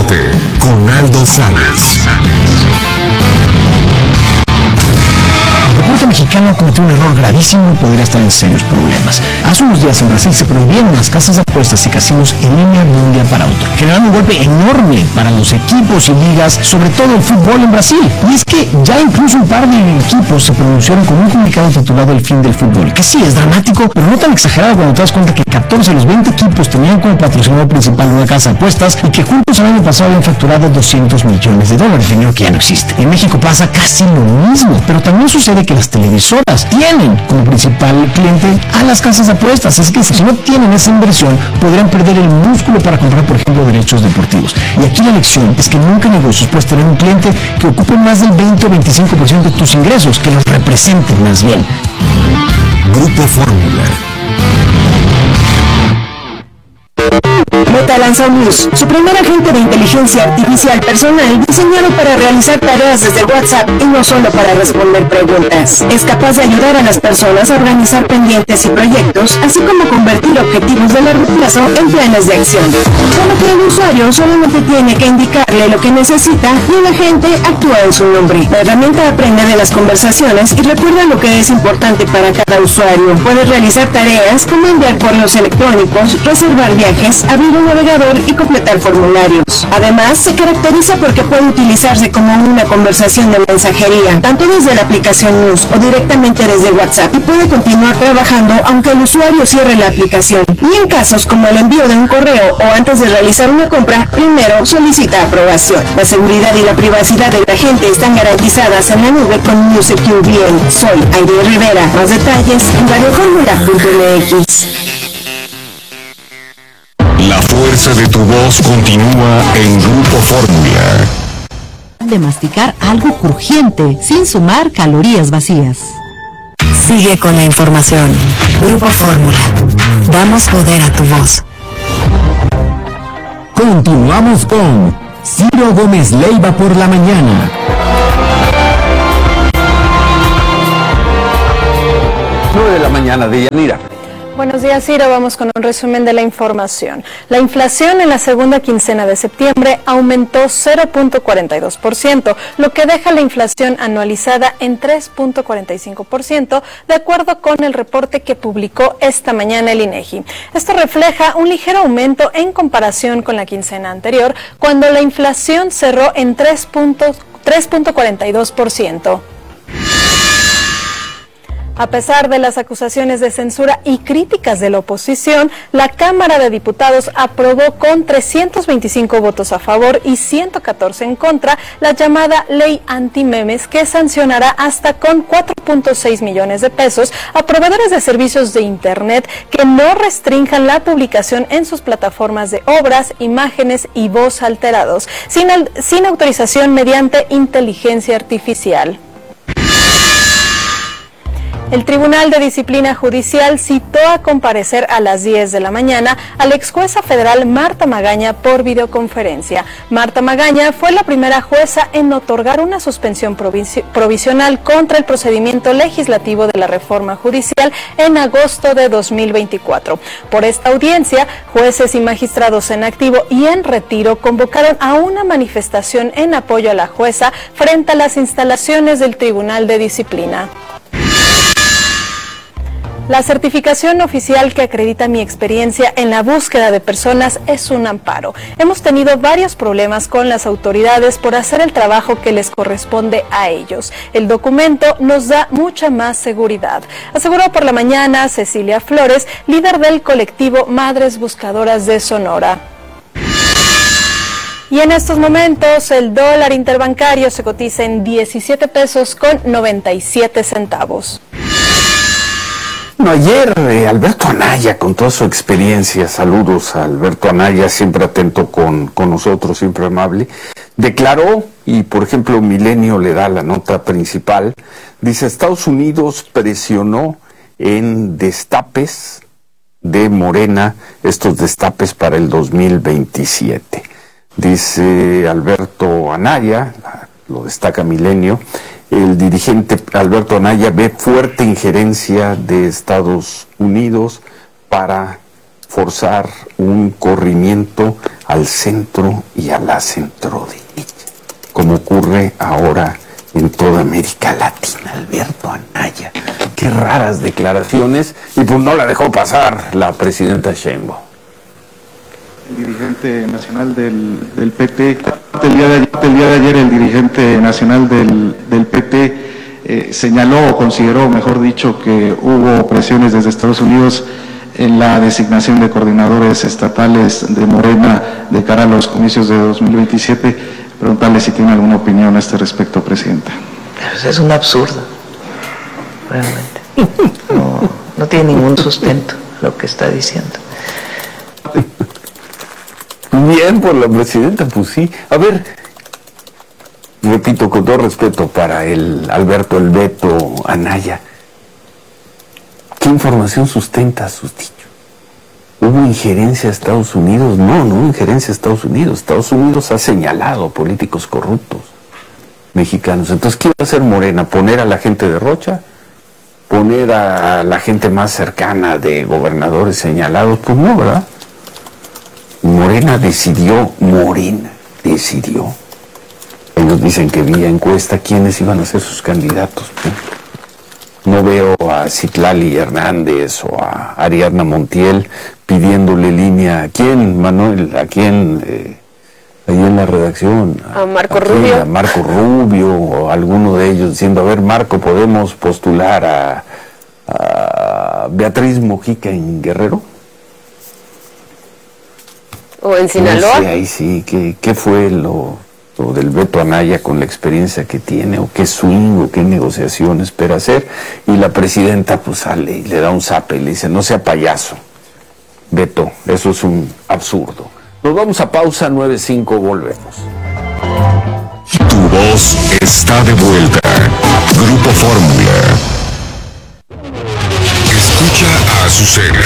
deporte con Aldo Salas. El deporte mexicano cometió un error gravísimo y podría estar en serios problemas. Hace unos días en Brasil se prohibieron las casas de apuestas y casinos en línea de un día para otro, generando un golpe enorme para los equipos y ligas, sobre todo el fútbol en Brasil. Y es que ya incluso un par de equipos se pronunciaron con un comunicado titulado El fin del fútbol, que sí es dramático, pero no tan exagerado cuando te das cuenta que 14 de los 20 equipos tenían como patrocinador principal una casa de apuestas y que juntos el año pasado habían facturado $200 millones, dinero que ya no existe. En México pasa casi lo mismo, pero también sucede que las televisoras tienen como principal cliente a las casas de apuestas, así que si no tienen esa inversión podrían perder el músculo para comprar, por ejemplo, derechos deportivos. Y aquí la lección es que nunca en negocios puedes tener un cliente que ocupe más del 20 o 25% de tus ingresos, que los represente más bien. Grupo Fórmula. Meta lanzó Muse, su primer agente de inteligencia artificial personal diseñado para realizar tareas desde WhatsApp y no solo para responder preguntas. Es capaz de ayudar a las personas a organizar pendientes y proyectos, así como convertir objetivos de largo plazo en planes de acción. Por lo que el usuario solamente tiene que indicarle lo que necesita y el agente actúa en su nombre. La herramienta aprende de las conversaciones y recuerda lo que es importante para cada usuario. Puede realizar tareas como enviar correos electrónicos, reservar viajes, abrir un navegador y completar formularios. Además, se caracteriza porque puede utilizarse como una conversación de mensajería, tanto desde la aplicación News o directamente desde WhatsApp, y puede continuar trabajando aunque el usuario cierre la aplicación. Y en casos como el envío de un correo o antes de realizar una compra, primero solicita aprobación. La seguridad y la privacidad de la gente están garantizadas en la nube con News Secure VN. Soy Aide Rivera. Más detalles en radioformula.mx. La fuerza de tu voz continúa en Grupo Fórmula. De masticar algo crujiente, sin sumar calorías vacías. Sigue con la información. Grupo Fórmula. Damos poder a tu voz. Continuamos con Ciro Gómez Leiva por la mañana. 9 de la mañana, Deyanira. Buenos días, Ciro. Vamos con un resumen de la información. La inflación en la segunda quincena de septiembre aumentó 0.42%, lo que deja la inflación anualizada en 3.45%, de acuerdo con el reporte que publicó esta mañana el INEGI. Esto refleja un ligero aumento en comparación con la quincena anterior, cuando la inflación cerró en 3.42%. A pesar de las acusaciones de censura y críticas de la oposición, la Cámara de Diputados aprobó con 325 votos a favor y 114 en contra la llamada Ley Antimemes, que sancionará hasta con 4.6 millones de pesos a proveedores de servicios de Internet que no restrinjan la publicación en sus plataformas de obras, imágenes y voz alterados, sin autorización mediante inteligencia artificial. El Tribunal de Disciplina Judicial citó a comparecer a las 10 de la mañana a la exjueza federal Marta Magaña por videoconferencia. Marta Magaña fue la primera jueza en otorgar una suspensión provisional contra el procedimiento legislativo de la reforma judicial en agosto de 2024. Por esta audiencia, jueces y magistrados en activo y en retiro convocaron a una manifestación en apoyo a la jueza frente a las instalaciones del Tribunal de Disciplina. La certificación oficial que acredita mi experiencia en la búsqueda de personas es un amparo. Hemos tenido varios problemas con las autoridades por hacer el trabajo que les corresponde a ellos. El documento nos da mucha más seguridad, aseguró por la mañana Cecilia Flores, líder del colectivo Madres Buscadoras de Sonora. Y en estos momentos el dólar interbancario se cotiza en 17 pesos con 97 centavos. Bueno, ayer Alberto Anaya, con toda su experiencia, saludos a Alberto Anaya, siempre atento con nosotros, siempre amable, declaró, y por ejemplo Milenio le da la nota principal, dice: Estados Unidos presionó en destapes de Morena, estos destapes para el 2027. Dice Alberto Anaya, lo destaca Milenio, el dirigente Alberto Anaya ve fuerte injerencia de Estados Unidos para forzar un corrimiento al centro y a la centroderecha, como ocurre ahora en toda América Latina. Alberto Anaya, qué raras declaraciones, y pues no la dejó pasar la presidenta Sheinbaum. El dirigente nacional del PT, el día de ayer el dirigente nacional del PT señaló, o consideró, mejor dicho, que hubo presiones desde Estados Unidos en la designación de coordinadores estatales de Morena de cara a los comicios de 2027. Preguntarle si tiene alguna opinión a este respecto, Presidenta. Pues es un absurdo, realmente. No tiene ningún sustento lo que está diciendo. Bien por la presidenta, pues sí. A ver, repito, con todo respeto para el Alberto El Beto Anaya, ¿qué información sustenta sus dichos? ¿Hubo injerencia a Estados Unidos? No injerencia a Estados Unidos. Estados Unidos ha señalado políticos corruptos mexicanos. Entonces, ¿qué va a hacer Morena? ¿Poner a la gente de Rocha? ¿Poner a la gente más cercana de gobernadores señalados? Pues no, ¿verdad? Morena decidió. Ellos dicen que vía encuesta quiénes iban a ser sus candidatos. No veo a Citlali Hernández o a Ariadna Montiel pidiéndole línea. ¿A quién, Manuel? ¿A quién? Ahí en la redacción. A Marco Rubio. A Marco Rubio o alguno de ellos diciendo, a ver, Marco, ¿podemos postular a Beatriz Mojica en Guerrero? ¿O en Sinaloa? No sé, ahí sí, ¿qué fue lo del Beto Anaya con la experiencia que tiene, o qué swing, o qué negociación espera hacer? Y la presidenta pues sale y le da un zape y le dice, no sea payaso, Beto, eso es un absurdo. Nos vamos a pausa, 9:05, volvemos. Tu voz está de vuelta. Grupo Fórmula. Escucha a Azucena.